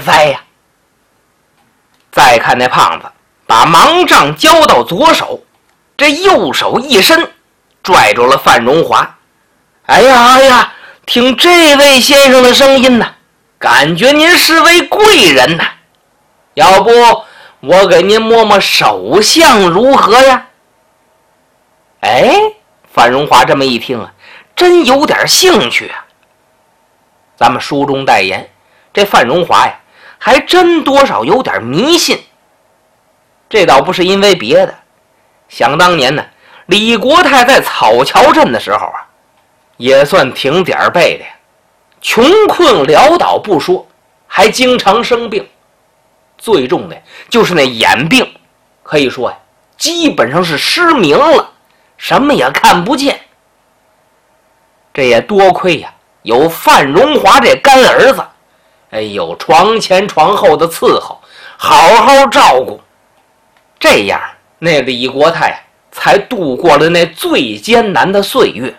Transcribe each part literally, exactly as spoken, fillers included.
在呀。再看那胖子把盲杖交到左手，这右手一伸拽住了范荣华。哎呀哎呀，听这位先生的声音呢，感觉您是位贵人呐，要不我给您摸摸手相如何呀？哎，范荣华这么一听啊，真有点兴趣啊。咱们书中代言，这范荣华呀，还真多少有点迷信。这倒不是因为别的，想当年呢，李国泰在草桥镇的时候啊，也算挺点儿背的呀，穷困潦倒不说，还经常生病，最重的就是那眼病，可以说呀，基本上是失明了，什么也看不见。这也多亏呀，有范荣华这干儿子，哎呦，床前床后的伺候，好好照顾，这样那李国泰才度过了那最艰难的岁月。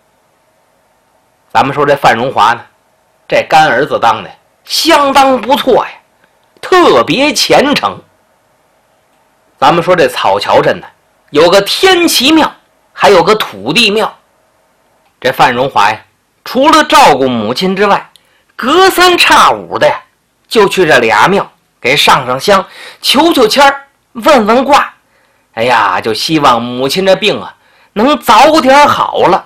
咱们说这范荣华呢，这干儿子当的相当不错呀，特别虔诚。咱们说这草桥镇呢，有个天齐庙，还有个土地庙。这范荣华呀，除了照顾母亲之外，隔三差五的呀，就去这俩庙给上上香，求求签儿，问问卦。哎呀，就希望母亲这病啊，能早点好了。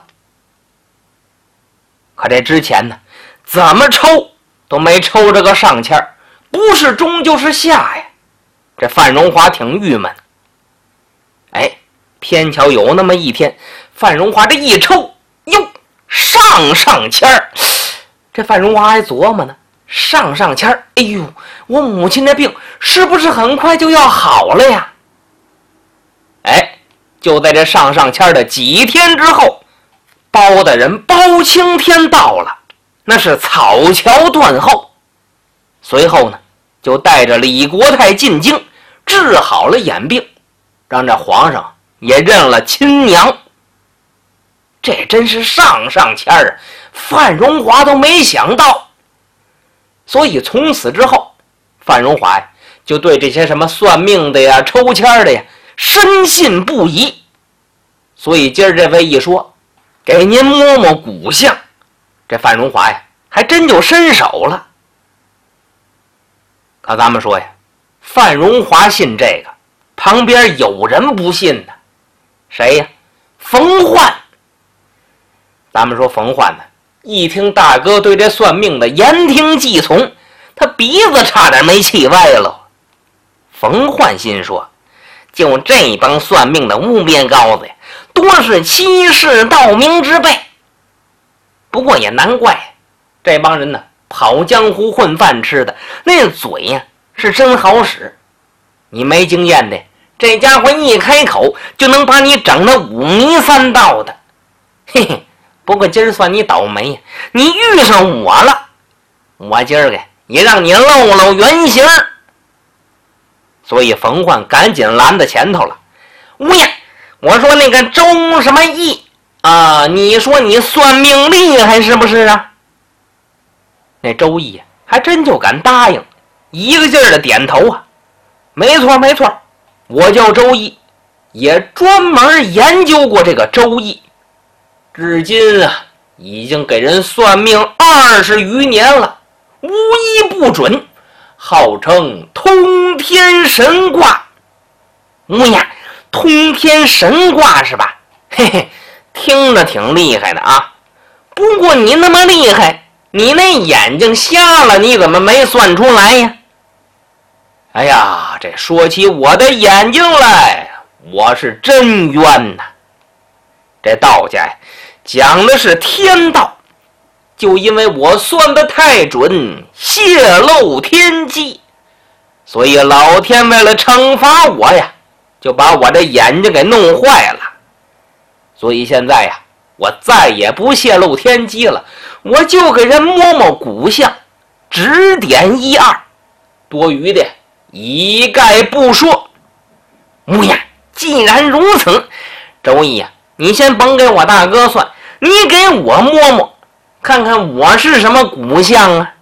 可这之前呢，怎么抽都没抽着个上签儿，不是中就是下呀。这范荣华挺郁闷。哎，偏巧有那么一天，范荣华这一抽，哟，上上签儿。这范荣华还琢磨呢，上上签儿，哎呦，我母亲的病是不是很快就要好了呀？哎，就在这上上签的几天之后，包大人包青天到了，那是草桥断后。随后呢，就带着李国泰进京，治好了眼病，让这皇上也认了亲娘。这真是上上签儿啊，范荣华都没想到。所以从此之后，范荣华呀，就对这些什么算命的呀、抽签的呀，深信不疑。所以今儿这位一说，给您摸摸骨相，这范荣华呀，还真就伸手了。可咱们说呀，范荣华信这个，旁边有人不信呢。谁呀？冯焕。咱们说冯焕呢，一听大哥对这算命的言听计从，他鼻子差点没气歪了。冯焕心说，就这帮算命的污蔑羔子呀，多是欺世盗名之辈。不过也难怪，这帮人呢，跑江湖混饭吃的，那嘴呀是真好使。你没经验的，这家伙一开口就能把你整得五迷三道的。嘿嘿，不过今儿算你倒霉呀，你遇上我了，我今儿个也让你露露原形。所以冯焕赶紧拦在前头了。乌呀，我说那个周什么义啊，你说你算命厉害是不是啊？那周易还真就敢答应，一个劲儿的点头啊。没错没错，我叫周易，也专门研究过这个周易，至今啊已经给人算命二十余年了，无一不准，号称通天神卦。乌呀，通天神卦是吧？嘿嘿，听着挺厉害的啊。不过你那么厉害，你那眼睛瞎了，你怎么没算出来呀？哎呀，这说起我的眼睛来，我是真冤呐。这道家呀，讲的是天道，就因为我算得太准，泄露天机，所以老天为了惩罚我呀，就把我的眼睛给弄坏了。所以现在呀，我再也不泄露天机了，我就给人摸摸骨相，指点一二，多余的一概不说。木呀，既然如此，周易呀，你先甭给我大哥算，你给我摸摸，看看我是什么骨相啊？